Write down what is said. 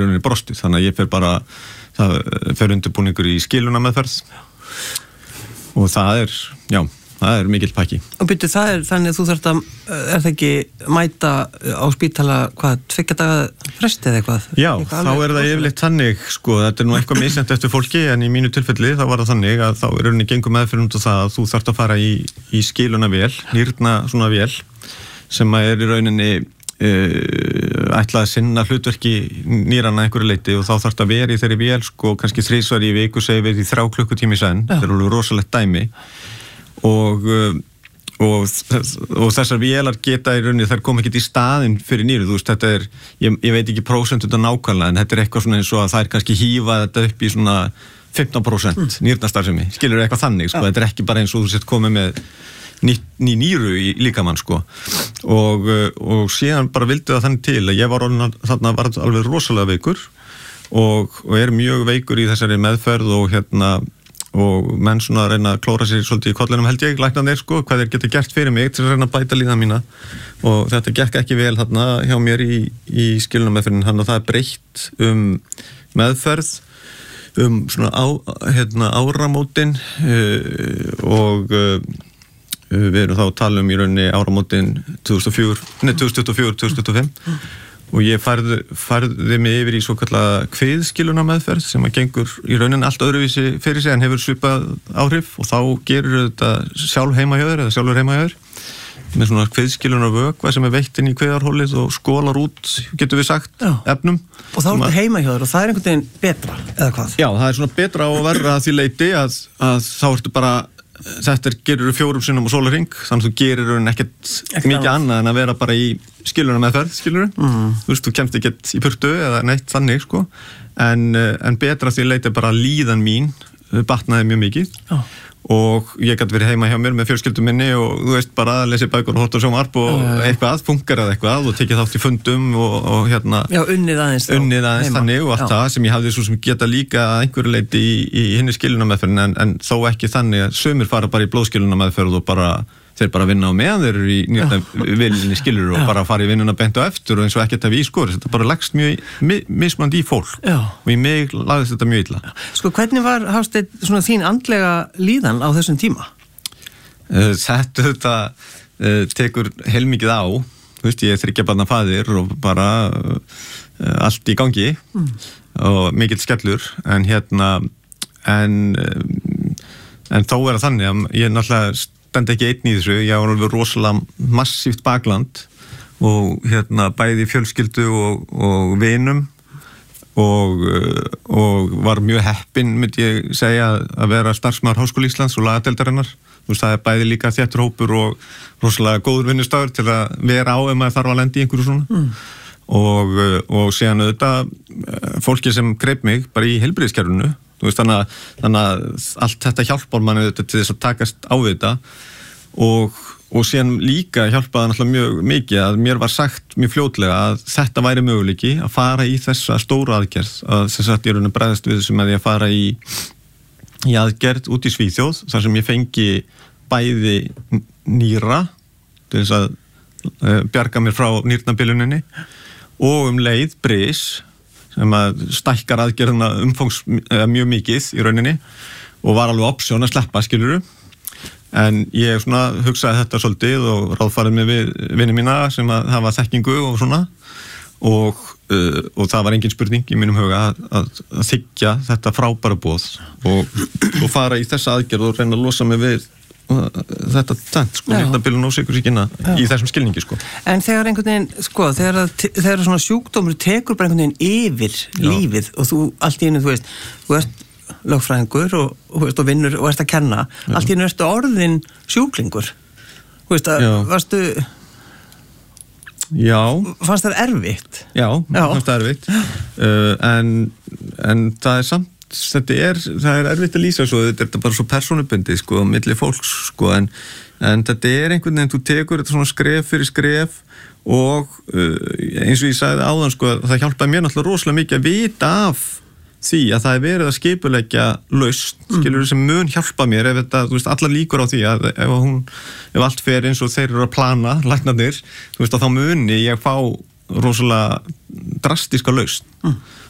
í rauninni brostið, þannig að ég fer bara það fer undirbúningur í skilunarmeðferð og það er mikill pakki. Og byrju, það er þannig að þú þarft að, það ekki mæta á spítala, 2 daga fresti eða eitthvað? Já, þá það yfirleitt þannig, sko, þetta nú eitthvað misjænt eftir fólki, en í mínu tilfelli þá var það þannig að þá rauninni gengur meðferð út á það að þú þarft að fara í skilunarvél, nýrna svona vél, sem í rauninni ætla að sinna hlutverki nýrana einhverju leyti og þá þarft að vera í þeirri vél, sko, kannski 3 svar í viku, segir við í 3 klukkutíma í senn, þetta alveg rosalegt dæmi. Og þessar vélar geta í rauninni, þær koma ekki í staðinn fyrir nýru, þú veist, þetta ég veit ekki prósentu nákvæmlega, en þetta eitthvað svona eins og að þær kannski hífa þetta upp í svona 15% nýrnastarfsemi, skilur eitthvað þannig, sko, þetta ekki bara eins og þú sett komið með ný nýru í líkamann, sko, og síðan bara vildi það þannig til að ég var alveg rosalega veikur og mjög veikur í þessari meðferð og menn svona að reyna að klóra sér svolítið í kollinum held ég, læknarnir, sko, hvað þeir geta gert fyrir mig til að reyna að bæta líðan mína og þetta gekk ekki vel þarna hjá mér í skilunarmeðferðin, þannig að það breytt meðferð svona áramótin og við erum þá að tala í rauninni áramótin 2024-2025 og ég færði mig yfir í svo kallaða kviðskilunarmeðferð sem að gengur í rauninni allt öðruvísi fyrir sig en hefur svipað áhrif og þá gerur þetta sjálfur heimahjöður með svona kviðskilunarvökva sem veitt inn í kviðarhólið og skólar út, getur við sagt, efnum. Og þá þetta heimahjöður og það einhvern veginn betra, eða hvað? Já, það svona betra og verra að því leyti að þá ertu bara þetta gerur 4 sinnum á sólarhring, þannig að þú gerir ekkert mikið annað en að vera bara í skilunarmeðferð, skilur þú veist, þú kemst ekkert í burtu eða neitt þannig, sko, en betra því leiti bara líðan mín batnaði mjög mikið og ég gæti verið heima hjá mér með fjölskyldu minni og þú veist bara að lesa bækur og horta á sjónvarp og eitthvað, funkar eða eitthvað og tekið þátt í fundum og Já, unnið aðeins þannig og allt það sem ég hafði svo sem geta líka einhverju leiti í hinni skilunarmeðferðin en þó ekki þannig að sumir fara bara í blóðskilunarmeðferð og bara þeir bara vinna á meðan þeir eru í nýrnavélinni skilur og bara fara í vinnuna beint á eftir og eins og ekkert hafi í skori, þetta bara leggst mjög mismunandi í fólk og í mig lagðist þetta mjög illa. Sko, hvernig var, Hafsteinn, svona þín andlega líðan á þessum tíma? Þetta tekur heilmikið á, þú veist, ég er 3 barna faðir og bara allt í gangi og mikill skellur en en þó það þannig að ég náttúrulega stend ekki einn í þessu, ég var alveg rosalega massíft bakland og bæði fjölskyldu og vinum og var mjög heppinn, myndi ég segja, að vera starfsmaður Háskóla Íslands og lagadeildarinnar. Þú veist, það bæði líka þéttur hópur og rosalega góður vinnustaður til að vera á ef maður þarf að lenda í einhverju svona. Og síðan auðvitað fólki sem greip mig bara í heilbrigðiskerfinu. Þú veist, þannig að allt þetta hjálpar manni auðvitað til þess að takast á þetta og síðan líka hjálpaði náttúrulega mjög mikið að mér var sagt mjög fljótlega að þetta væri möguleiki að fara í þessa stóru aðgerð að þess að ég raun bregðast við þessu með því að fara í aðgerð út í Svíþjóð þar sem ég fengi bæði nýra til þess að bjarga mér frá nýrnabiluninni og leið bris sem að stækkar aðgerðina mjög mikið í rauninni og var alveg option að sleppa, skilurðu. En ég svona hugsaði þetta svolítið og ráðfærið mig við vini mína sem að hafa þekkingu og svona og það var engin spurning í mínum huga að þiggja þetta frábæra boð og fara í þessa aðgerð og reyna að losa mig við þetta tent, sko, nýrnabilun og sykursýkina í þessum skilningi, sko. En þegar einhvern veginn, sko, þegar svona sjúkdómur tekur bara einhvern veginn yfir lífið og þú allt í einu, þú ert lögfræðingur og vinnur og ert að kenna, allt í einu ertu orðin sjúklingur. Þú veist, varstu fannst það erfitt? Já, fannst það erfitt. En það samt það erfitt að lýsa svo, þetta bara svo persónubundið, sko, milli fólks, sko, en þetta einhvern veginn, þú tekur þetta svona skref fyrir skref og eins og ég sagði áðan, sko, það hjálpaði mér náttúrulega rosalega mikið að vita af því að það verið að skipuleggja lausn, skilur sem mun hjálpa mér ef þetta, þú veist, allar líkur á því að ef allt fer eins og þeir eru að plana, læknarnir, þú veist, að þá muni ég fá rosalega drastíska lausn